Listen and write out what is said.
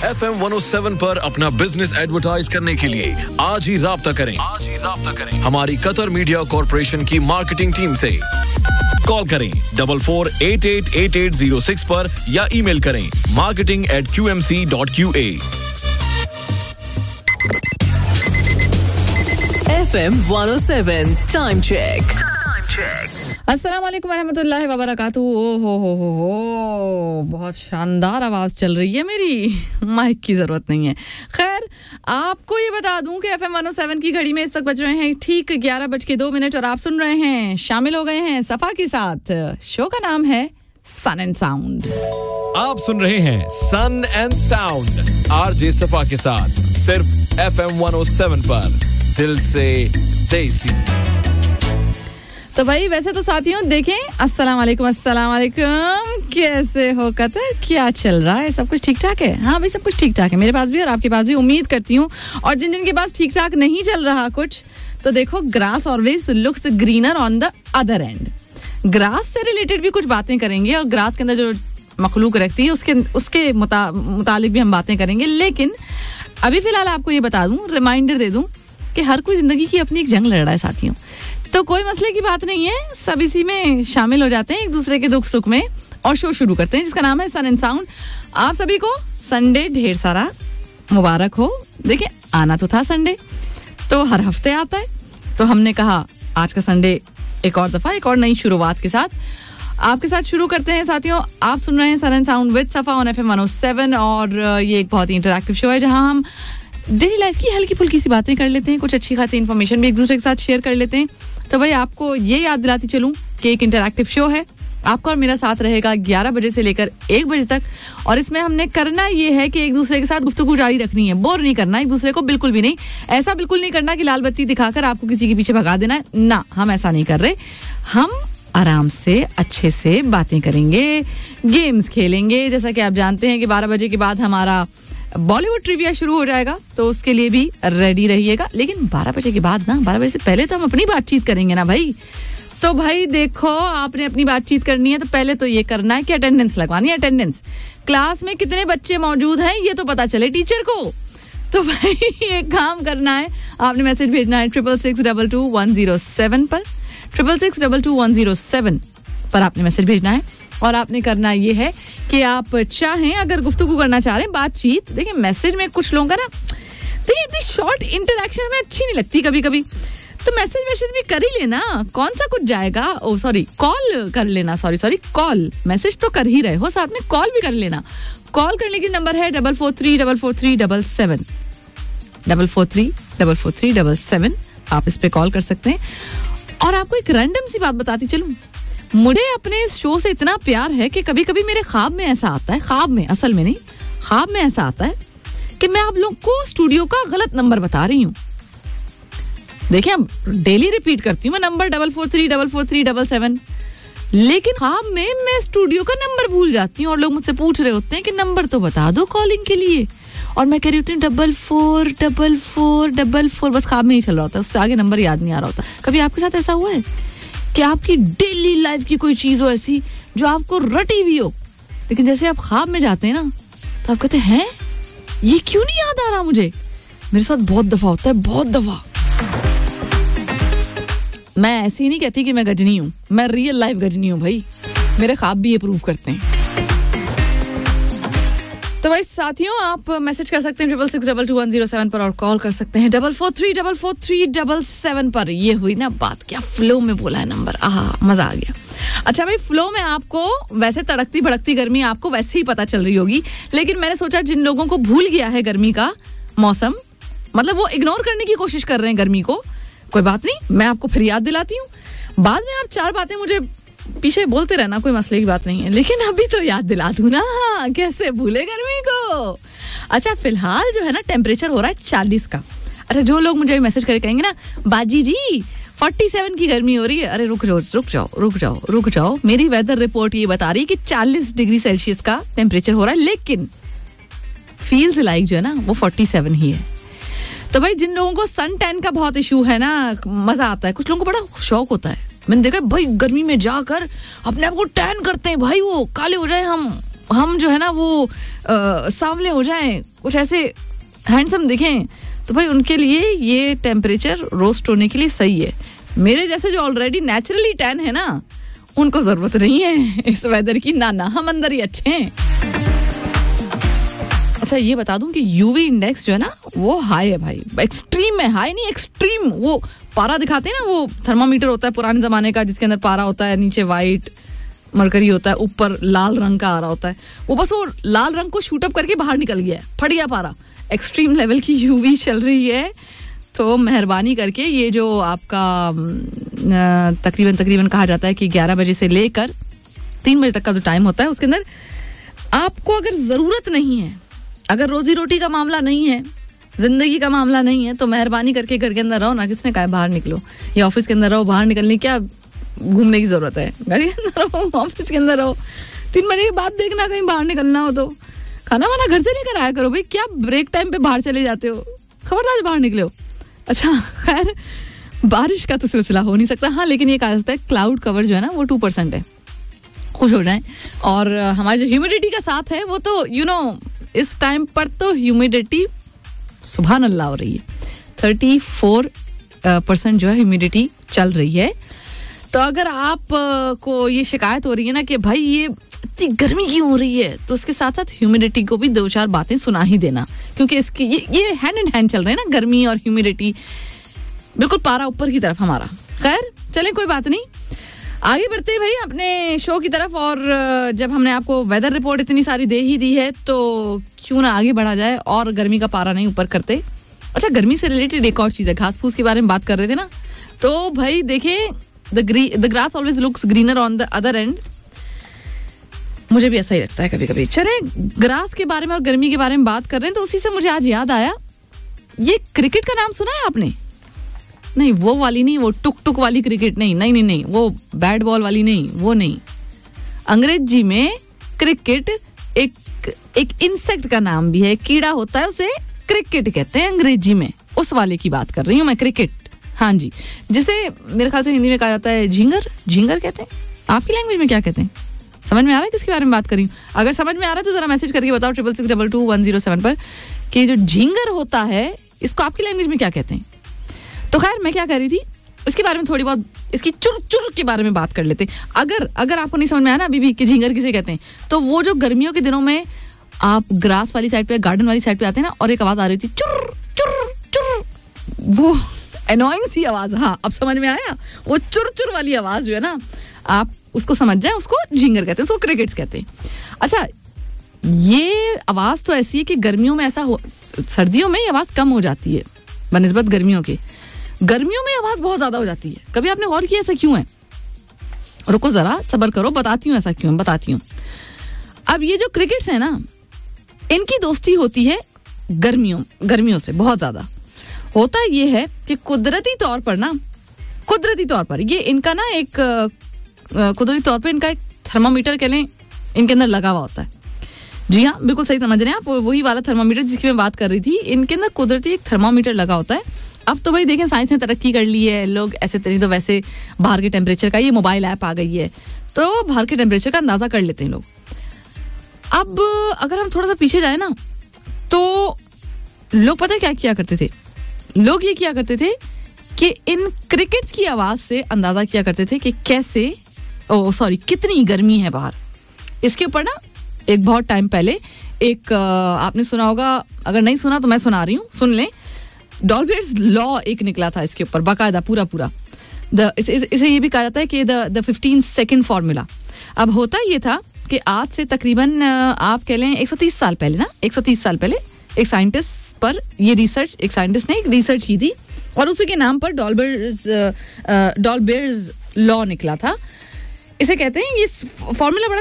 FM 107 पर अपना business advertise करने के लिए आज ही राब्ता करें हमारी कतर मीडिया कॉर्पोरेशन की मार्केटिंग टीम से। कॉल करें 44888806 पर या ईमेल करें marketing@qmc.qa। FM 107 time check. अस्सलाम वालेकुम वरहमतुल्लाहि वबरकातुहू। हो बहुत शानदार आवाज़ चल रही है मेरी, माइक की ज़रूरत नहीं है। खैर, आपको ये बता दूं कि FM 107 की घड़ी में इस वक्त बज रहे हैं ठीक 11:02 और आप सुन रहे हैं, शामिल हो गए हैं सफ़ा के साथ। शो का नाम है सन एंड साउंड। आप सुन रहे हैं सन एंड साउंड आरजे सफ़ा के साथ, सिर्फ FM 107 पर, दिल से देसी। तो भाई वैसे तो साथियों देखें, अस्सलाम वालेकुम, कैसे हो कतर, क्या चल रहा है? सब कुछ ठीक ठाक है? हाँ भाई, सब कुछ ठीक ठाक है मेरे पास भी और आपके पास भी, उम्मीद करती हूँ। और जिन जिन के पास ठीक ठाक नहीं चल रहा कुछ, तो देखो, grass always looks greener on the other and. Grass से रिलेटेड भी कुछ बातें करेंगे और ग्रास के अंदर जो मखलूक रखती है उसके मुतालिक भी हम बातें करेंगे। लेकिन अभी फिलहाल आपको ये बता दूं, रिमाइंडर दे दूं कि हर कोई जिंदगी की अपनी एक जंग लड़ रहा है साथियों, तो कोई मसले की बात नहीं है, सब इसी में शामिल हो जाते हैं एक दूसरे के दुख सुख में और शो शुरू करते हैं जिसका नाम है सन एंड साउंड। आप सभी को संडे ढेर सारा मुबारक हो। देखिए, आना तो था संडे, तो हर हफ्ते आता है, तो हमने कहा आज का संडे एक और दफा एक और नई शुरुआत के साथ आपके साथ शुरू करते हैं साथियों। आप सुन रहे हैं सन एंड साउंड विद सफा ऑन FM 107 और ये एक बहुत ही इंटरैक्टिव शो है जहां हम डेली लाइफ की हल्की फुल्की सी बातें कर लेते हैं, कुछ अच्छी खासी इन्फॉर्मेशन भी एक दूसरे के साथ शेयर कर लेते हैं। तो भाई आपको ये याद दिलाती चलूं कि एक इंटरैक्टिव शो है, आपका और मेरा साथ रहेगा 11 बजे से लेकर 1 बजे तक, और इसमें हमने करना ये है कि एक दूसरे के साथ गुफ्तगू जारी रखनी है, बोर नहीं करना एक दूसरे को, बिल्कुल भी नहीं। ऐसा बिल्कुल नहीं करना कि लाल बत्ती दिखाकर आपको किसी के पीछे भगा देना है, ना, हम ऐसा नहीं कर रहे। हम आराम से अच्छे से बातें करेंगे, गेम्स खेलेंगे। जैसा कि आप जानते हैं कि 12 बजे के बाद हमारा बॉलीवुड ट्रिविया शुरू हो जाएगा, तो उसके लिए भी रेडी रहिएगा। लेकिन 12 बजे के बाद ना, 12 बजे से पहले तो हम अपनी बातचीत करेंगे ना भाई। तो भाई देखो, आपने अपनी बातचीत करनी है तो पहले तो ये करना है कि अटेंडेंस लगवानी है। अटेंडेंस, क्लास में कितने बच्चे मौजूद हैं ये तो पता चले टीचर को। तो भाई एक काम करना है, आपने मैसेज भेजना है 66622107 पर, 66622107 पर आपने मैसेज भेजना है। और आपने करना ये है कि आप चाहें, अगर गुफ्तगू करना चाह रहे हैं, बातचीत, देखिए मैसेज में कुछ लोगों का ना, देखिए इतनी शॉर्ट इंटरेक्शन में अच्छी नहीं लगती कभी कभी, तो मैसेज भी कर ही लेना, कौन सा कुछ जाएगा। ओ सॉरी, कॉल कर लेना, सॉरी कॉल, मैसेज तो कर ही रहे हो, साथ में कॉल भी कर लेना। कॉल करने के नंबर है 44344377 44344377। आप इस पे कॉल कर सकते हैं। और आपको एक रैंडम सी बात बताती चलूं, मुझे अपने इस शो से इतना प्यार है कि कभी कभी मेरे ख्वाब में ऐसा आता है, ख्वाब में, असल में नहीं, ख्वाब में ऐसा आता है कि मैं आप लोग को स्टूडियो का गलत नंबर बता रही हूँ। देखिए, अब डेली रिपीट करती हूँ मैं नंबर 44344377, लेकिन ख्वाब में मैं स्टूडियो का नंबर भूल जाती हूँ और लोग मुझसे पूछ रहे होते हैं कि नंबर तो बता दो कॉलिंग के लिए, और मैं कह रही होती हूँ 444444, बस ख्वाब में ही चल रहा होता है, उससे आगे नंबर याद नहीं आ रहा होता। कभी आपके साथ ऐसा हुआ है कि आपकी डेली लाइफ की कोई चीज हो ऐसी जो आपको रटी हुई हो, लेकिन जैसे आप ख्वाब में जाते हैं ना तो आप कहते हैं ये क्यों नहीं याद आ रहा मुझे? मेरे साथ बहुत दफा होता है, बहुत दफा। मैं ऐसे ही नहीं कहती कि मैं गजनी हूं, मैं रियल लाइफ गजनी हूं भाई, मेरे ख्वाब भी ये प्रूव करते हैं। तो भाई साथियों, आप मैसेज कर सकते हैं 66622107 पर और कॉल कर सकते हैं 44344377 पर। ये हुई ना बात, क्या फ्लो में बोला है नंबर, आहा मजा आ गया। अच्छा भाई, फ्लो में आपको वैसे तड़कती भड़कती गर्मी आपको वैसे ही पता चल रही होगी, लेकिन मैंने सोचा जिन लोगों को भूल गया है गर्मी का मौसम, मतलब वो इग्नोर करने की कोशिश कर रहे हैं गर्मी को, कोई बात नहीं, मैं आपको फिर याद दिलाती हूँ। बाद में आप 4 बातें मुझे पीछे बोलते रहना, कोई मसले की बात नहीं है, लेकिन अभी तो याद दिला दूं ना, कैसे भूले गर्मी को। अच्छा, फिलहाल जो है ना टेम्परेचर हो रहा है 40 का। अच्छा, जो लोग मुझे मैसेज करके कहेंगे ना, बाजी जी 47 की गर्मी हो रही है, अरे रुक जाओ, मेरी वेदर रिपोर्ट ये बता रही है कि 40 डिग्री सेल्सियस का टेम्परेचर हो रहा है, लेकिन फील्स लाइक जो है ना वो 47 ही है। तो भाई जिन लोगों को सन टैन का बहुत इशू है ना, मजा आता है, कुछ लोगों को बड़ा शौक होता है, मैंने देखा भाई गर्मी में जाकर अपने आप को टैन करते हैं भाई, वो काले हो जाए हम, हम जो है ना वो सांवले हो जाएं, कुछ ऐसे हैंडसम दिखें, तो भाई उनके लिए ये टेम्परेचर रोस्ट होने के लिए सही है. मेरे जैसे जो ऑलरेडी नेचुरली टैन है ना, उनको जरूरत नहीं है इस वेदर की. ना हम अंदर ही अच्छे हैं. अच्छा ये बता दूं कि यूवी इंडेक्स जो है ना वो हाई है भाई, एक्सट्रीम है. हाई नहीं, एक्सट्रीम. वो पारा दिखाते हैं ना, वो थर्मामीटर होता है पुराने जमाने का जिसके अंदर पारा होता है, नीचे वाइट मरकरी होता है, ऊपर लाल रंग का आ रहा होता है. वो बस वो लाल रंग को शूट अप करके बाहर निकल गया है, फट गया पारा. एक्सट्रीम लेवल की यूवी चल रही है. तो मेहरबानी करके ये जो आपका तकरीबन कहा जाता है कि 11 बजे से लेकर 3 बजे तक का जो टाइम होता है, उसके अंदर आपको अगर ज़रूरत नहीं है, अगर रोजी रोटी का मामला नहीं है, जिंदगी का मामला नहीं है, तो मेहरबानी करके घर के अंदर रहो ना. किसने कहा बाहर निकलो, या ऑफिस के अंदर रहो. बाहर निकलने क्या घूमने की जरूरत है, घर के अंदर रहो, ऑफिस के अंदर रहो. 3 बजे के बाद देखना कहीं बाहर निकलना हो तो खाना वाना घर से लेकर आया करो भाई. क्या ब्रेक टाइम पे बाहर चले जाते हो, खबरदार बाहर निकले हो. अच्छा खैर, बारिश का तो सिलसिला हो नहीं सकता. हाँ लेकिन ये कहा जाता है क्लाउड कवर जो है ना वो 2% है. खुश हो जाएं. और हमारे जो ह्यूमिडिटी का साथ है वो तो इस टाइम पर तो ह्यूमिडिटी सुभान अल्लाह हो रही है. 34% जो है ह्यूमिडिटी चल रही है. तो अगर आप को ये शिकायत हो रही है ना कि भाई ये इतनी गर्मी क्यों हो रही है, तो उसके साथ साथ ह्यूमिडिटी को भी 2-4 बातें सुना ही देना, क्योंकि इसकी ये हैंड इन हैंड चल रहे हैं ना, गर्मी और ह्यूमिडिटी. बिल्कुल पारा ऊपर की तरफ हमारा. खैर चलें, कोई बात नहीं, आगे बढ़ते हैं भाई अपने शो की तरफ. और जब हमने आपको वेदर रिपोर्ट इतनी सारी दे ही दी है तो क्यों ना आगे बढ़ा जाए और गर्मी का पारा नहीं ऊपर करते. अच्छा गर्मी से रिलेटेड एक और चीज़ है, घास फूस के बारे में बात कर रहे थे ना, तो भाई देखें the grass always looks greener on the other and. मुझे भी ऐसा ही लगता है कभी कभी. चले ग्रास के बारे में और गर्मी के बारे में बात कर रहे हैं, तो उसी से मुझे आज याद आया, ये क्रिकेट का नाम सुना है आपने? नहीं वो वाली नहीं, वो टुक टुक वाली क्रिकेट नहीं, वो बैट बॉल वाली नहीं, वो नहीं. अंग्रेजी में क्रिकेट एक इंसेक्ट का नाम भी है, कीड़ा होता है, उसे क्रिकेट कहते हैं अंग्रेजी में. उस वाले की बात कर रही हूँ मैं, क्रिकेट. हाँ जी, जिसे मेरे ख्याल से हिंदी में कहा जाता है झींगर कहते हैं. आपकी लैंग्वेज में क्या कहते हैं? समझ में आ रहा है किसके बारे में बात कर रही हूँ? अगर समझ में आ रहा है तो जरा मैसेज करके बताओ 66622107 पर कि जो झींगर होता है इसको आपकी लैंग्वेज में क्या कहते हैं. तो खैर मैं क्या कर रही थी, इसके बारे में थोड़ी बहुत इसकी चुर के बारे में बात कर लेते. अगर आपको नहीं समझ में आया ना अभी भी कि झींगर किसे कहते हैं, तो वो जो गर्मियों के दिनों में आप ग्रास वाली साइड पे, गार्डन वाली साइड पे आते हैं ना, और एक आवाज आ रही थी चुर चुर चुर, वो एनोइंग सी आवाज. हाँ अब समझ में आया, वो चुर वाली आवाज जो है ना, आप उसको समझ जाए, उसको झींगर कहते हैं, उसको क्रिकेट्स कहते हैं. अच्छा ये आवाज तो ऐसी है कि गर्मियों में ऐसा हो, सर्दियों में ये आवाज कम हो जाती है बनिस्बत गर्मियों के. गर्मियों में आवाज बहुत ज्यादा हो जाती है. कभी आपने गौर किया ऐसा क्यों है? रुको जरा सब्र करो, बताती हूँ ऐसा क्यों, बताती हूँ. अब ये जो क्रिकेट्स है ना, इनकी दोस्ती होती है गर्मियों से बहुत ज्यादा. होता ये है कि कुदरती तौर पर ये इनका ना एक कुदरती तौर पे इनका एक थर्मामीटर कह लें इनके अंदर लगा हुआ होता है. जी हाँ बिल्कुल सही समझ रहे हैं आप, वही वाला थर्मामीटर जिसकी मैं बात कर रही थी. इनके अंदर कुदरती एक थर्मामीटर लगा होता है. अब तो भाई देखें साइंस ने तरक्की कर ली है, लोग ऐसे तरीके तो वैसे बाहर के टेम्परेचर का, ये मोबाइल ऐप आ गई है तो बाहर के टेम्परेचर का अंदाजा कर लेते हैं लोग. अब अगर हम थोड़ा सा पीछे जाए ना, तो लोग पता है क्या किया करते थे? लोग ये किया करते थे कि इन क्रिकेट्स की आवाज से अंदाजा किया करते थे कि कितनी गर्मी है बाहर. इसके ऊपर ना एक बहुत टाइम पहले एक आपने सुना होगा, अगर नहीं सुना तो मैं सुना रही हूँ, सुन लें. डॉल्बेर्स लॉ एक निकला था इसके ऊपर बाकायदा पूरा. इसे ये भी कहा जाता है कि द 15 सेकंड फॉर्मूला. अब होता ये था कि आज से तकरीबन आप कह लें 130 साल पहले एक साइंटिस्ट पर ये रिसर्च, एक साइंटिस्ट ने एक रिसर्च की थी और उसी के नाम पर डॉल्बेर्स लॉ निकला था. इसे कहते हैं, ये फॉर्मूला बड़ा